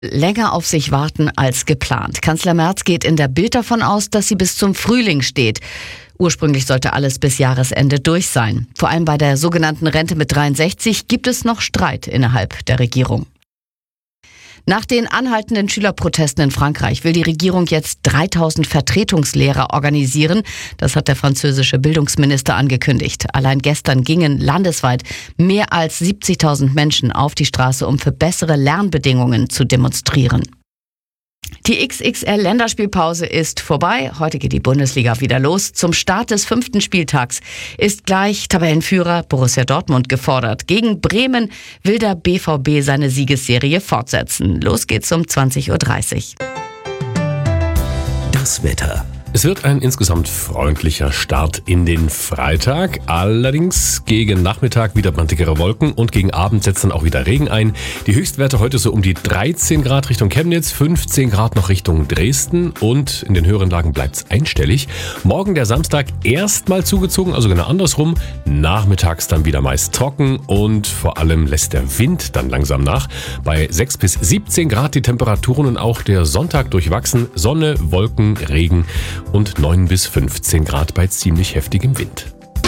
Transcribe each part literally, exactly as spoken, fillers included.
Länger auf sich warten als geplant. Kanzler Merz geht in der Bild davon aus, dass sie bis zum Frühling steht. Ursprünglich sollte alles bis Jahresende durch sein. Vor allem bei der sogenannten Rente mit dreiundsechzig gibt es noch Streit innerhalb der Regierung. Nach den anhaltenden Schülerprotesten in Frankreich will die Regierung jetzt dreitausend Vertretungslehrer organisieren. Das hat der französische Bildungsminister angekündigt. Allein gestern gingen landesweit mehr als siebzigtausend Menschen auf die Straße, um für bessere Lernbedingungen zu demonstrieren. Die X X L-Länderspielpause ist vorbei. Heute geht die Bundesliga wieder los. Zum Start des fünften Spieltags ist gleich Tabellenführer Borussia Dortmund gefordert. Gegen Bremen will der B V B seine Siegesserie fortsetzen. Los geht's um zwanzig Uhr dreißig. Das Wetter. Es wird ein insgesamt freundlicher Start in den Freitag. Allerdings gegen Nachmittag wieder dickere Wolken und gegen Abend setzt dann auch wieder Regen ein. Die Höchstwerte heute so um die dreizehn Grad Richtung Chemnitz, fünfzehn Grad noch Richtung Dresden und in den höheren Lagen bleibt es einstellig. Morgen der Samstag erstmal zugezogen, also genau andersrum. Nachmittags dann wieder meist trocken und vor allem lässt der Wind dann langsam nach. Bei sechs bis siebzehn Grad die Temperaturen und auch der Sonntag durchwachsen. Sonne, Wolken, Regen und neun bis fünfzehn Grad bei ziemlich heftigem Wind.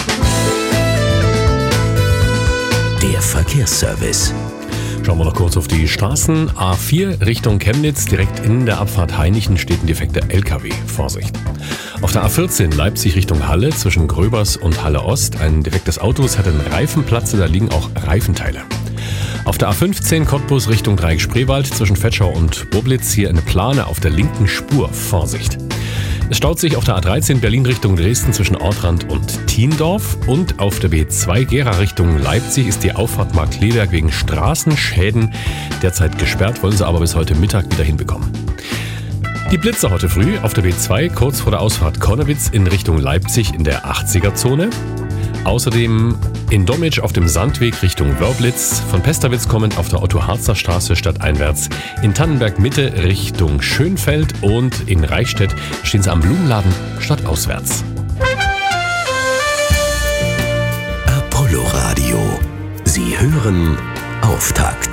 Der Verkehrsservice. Schauen wir noch kurz auf die Straßen. A vier Richtung Chemnitz, direkt in der Abfahrt Hainichen steht ein defekter L K W. Vorsicht. Auf der A vierzehn Leipzig Richtung Halle zwischen Gröbers und Halle Ost. Ein defektes Auto, es hat einen Reifenplatz, da liegen auch Reifenteile. Auf der A fünfzehn Cottbus Richtung Dreieck Spreewald zwischen Vetschau und Boblitz hier eine Plane auf der linken Spur. Vorsicht. Es staut sich auf der A dreizehn Berlin Richtung Dresden zwischen Ortrand und Thiendorf und auf der B zwei Gera Richtung Leipzig ist die Auffahrt Markkleeberg wegen Straßenschäden derzeit gesperrt, wollen sie aber bis heute Mittag wieder hinbekommen. Die Blitzer heute früh auf der B zwei kurz vor der Ausfahrt Konnewitz in Richtung Leipzig in der achtziger-Zone. Außerdem in Dommitsch auf dem Sandweg Richtung Wörblitz, von Pesterwitz kommend auf der Otto-Harzer-Straße stadteinwärts, in Tannenberg-Mitte Richtung Schönfeld und in Reichstätt stehen sie am Blumenladen stadtauswärts. Apollo Radio. Sie hören Auftakt.